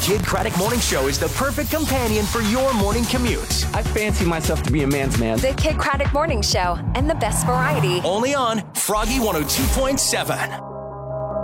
Kidd Kraddick Morning Show is the perfect companion for your morning commute. I fancy myself to be a man's man. The Kidd Kraddick Morning Show and the best variety. Only on Froggy 102.7.